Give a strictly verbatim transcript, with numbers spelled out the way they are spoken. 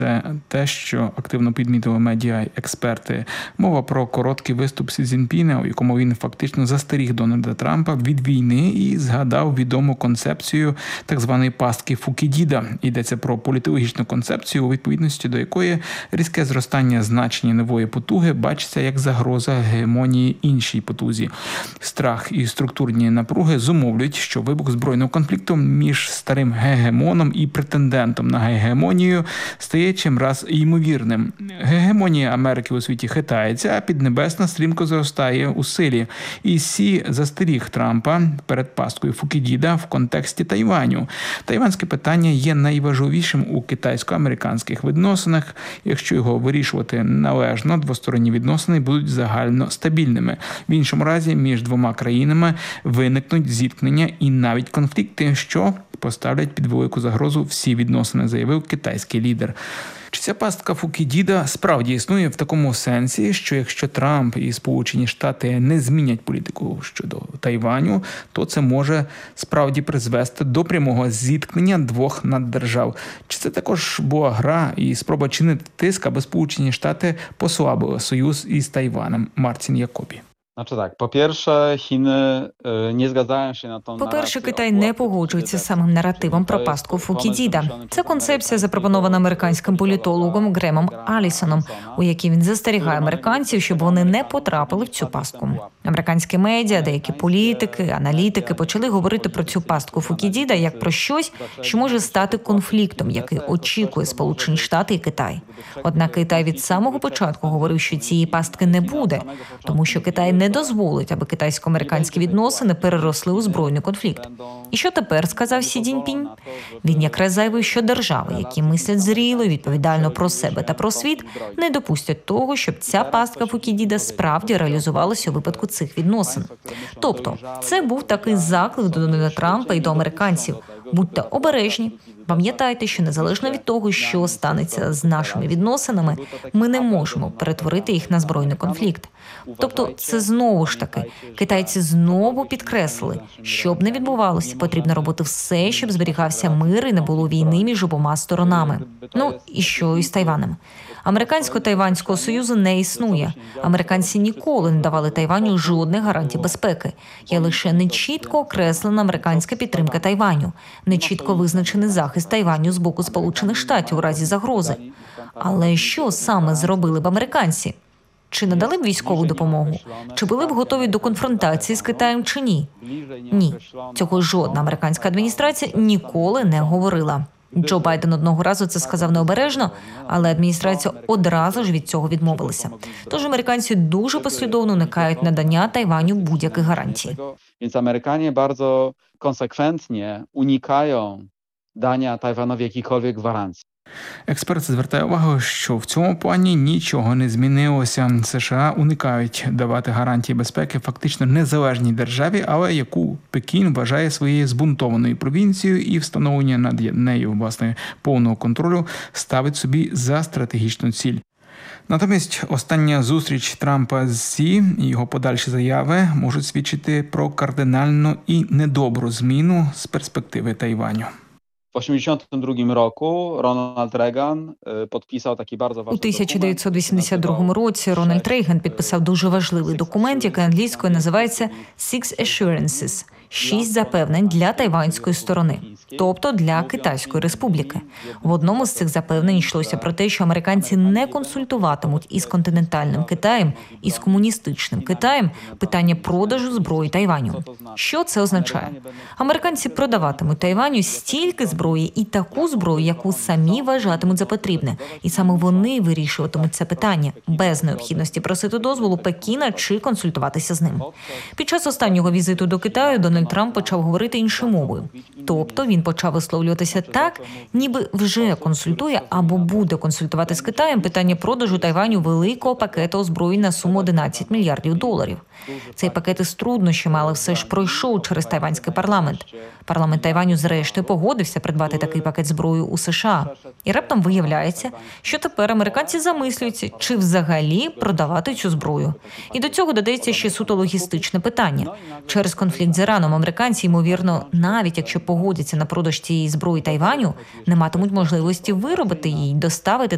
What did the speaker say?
Це те, що активно підмітили медіа експерти. Мова про короткий виступ Сі Цзіньпіна, у якому він фактично застеріг Дональда Трампа від війни і згадав відому концепцію так званої пастки Фукідіда. Йдеться про політологічну концепцію, у відповідності до якої різке зростання значення нової потуги бачиться як загроза гегемонії іншій потузі. Страх і структурні напруги зумовлюють, що вибух збройного конфлікту між старим гегемоном і претендентом на гегемонію стає чим раз ймовірним. Гегемонія Америки у світі хитається, а Піднебесна стрімко зростає у силі. І Сі застеріг Трампа перед пасткою Фукідіда в контексті Тайваню. Тайванське питання є найважливішим у китайсько-американських відносинах. Якщо його вирішувати належно, двосторонні відносини будуть загально стабільними. В іншому разі між двома країнами виникнуть зіткнення і навіть конфлікти, що поставлять під велику загрозу всі відносини, заявив китайський лідер. Чи ця пастка Фукідіда справді існує в такому сенсі, що якщо Трамп і Сполучені Штати не змінять політику щодо Тайваню, то це може справді призвести до прямого зіткнення двох наддержав? Чи це також була гра і спроба чинити тиск, аби Сполучені Штати послабили союз із Тайванем? Мартін Якобі. Znaczy tak, po pierwsze Chiny nie zgadzają się na tą По-перше, Китай не погоджується з самим наративом про пастку Фукідіда. Це концепція, запропонована американським політологом Гремом Алісоном, у якій він застерігає американців, щоб вони не потрапили в цю пастку. Американські медіа, деякі політики, аналітики почали говорити про цю пастку Фукідіда як про щось, що може стати конфліктом, який очікує Сполучені Штати і Китай. Однак Китай від самого початку говорив, що цієї пастки не буде, тому що Китай не дозволить, аби китайсько-американські відносини переросли у збройний конфлікт. І що тепер, сказав Сі Цзіньпінь? Він якраз заявив, що держави, які мислять зріло і відповідально про себе та про світ, не допустять того, щоб ця пастка Фукідіда справді реалізувалася у випадку цих відносин. Тобто, це був такий заклик до Дональда Трампа і до американців. Будьте обережні. Пам'ятайте, що незалежно від того, що станеться з нашими відносинами, ми не можемо перетворити їх на збройний конфлікт. Тобто це знову ж таки, китайці знову підкреслили, що б не відбувалося, потрібно робити все, щоб зберігався мир і не було війни між обома сторонами. Ну і що із Тайванем? Американсько-тайванського союзу не існує. Американці ніколи не давали Тайваню жодних гарантій безпеки. Є лише нечітко окреслена американська підтримка Тайваню, нечітко визначений захист Тайваню з боку Сполучених Штатів у разі загрози. Але що саме зробили б американці? Чи надали б військову допомогу? Чи були б готові до конфронтації з Китаєм чи ні? Ні. Цього жодна американська адміністрація ніколи не говорила. Джо Байден одного разу це сказав необережно, але адміністрація одразу ж від цього відмовилася. Тож американці дуже послідовно уникають надання Тайваню будь-яких гарантій. Więc Amerykanie bardzo konsekwentnie unikają dania Tajwanowi jakichkolwiek gwarancji. Експерт звертає увагу, що в цьому плані нічого не змінилося. США уникають давати гарантії безпеки фактично незалежній державі, але яку Пекін вважає своєю збунтованою провінцією, і встановлення над нею, власне, повного контролю ставить собі за стратегічну ціль. Натомість остання зустріч Трампа з Сі і його подальші заяви можуть свідчити про кардинальну і недобру зміну з перспективи Тайваню. W osiemdziesiątym drugim roku Ronald Reagan підписав такий bardzo У тисяча дев'ятсот вісімдесят другому році Рональд Рейган підписав дуже важливий документ, який англійською називається «Six Assurances» – «Шість запевнень для тайванської сторони», тобто для Китайської республіки. В одному з цих запевнень йшлося про те, що американці не консультуватимуть із континентальним Китаєм, із комуністичним Китаєм питання продажу зброї Тайваню. Що це означає? Американці продаватимуть Тайваню стільки зброї і таку зброю, яку самі вважатимуть за потрібне. І саме вони вирішуватимуть це питання, без необхідності просити дозволу Пекіна чи консультуватися з ним. Під час останнього візиту до Китаю Дональд Трамп почав говорити іншою мовою. Тобто він почав висловлюватися так, ніби вже консультує або буде консультувати з Китаєм питання продажу Тайваню великого пакету озброєнь на суму одинадцять мільярдів доларів. Цей пакет із труднощами, але все ж пройшов через тайванський парламент. Парламент Тайваню зрештою погодився придбати такий пакет зброї у США. І раптом виявляється, що тепер американці замислюються, чи взагалі продавати цю зброю. І до цього додається ще суто логістичне питання. Через конфлікт з Іраном американці, ймовірно, навіть якщо погодяться на продаж цієї зброї Тайваню, не матимуть можливості виробити її, доставити